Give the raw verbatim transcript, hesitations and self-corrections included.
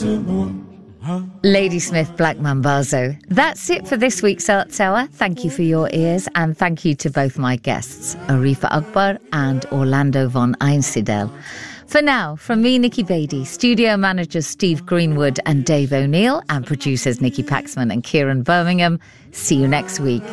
Ladysmith Black Mambazo. That's it for this week's Arts Hour. Thank you for your ears, and thank you to both my guests, Arifa Akbar and Orlando von Einsiedel. For now, from me, Nikki Beattie, studio managers Steve Greenwood and Dave O'Neill, and producers Nikki Paxman and Kieran Birmingham, see you next week.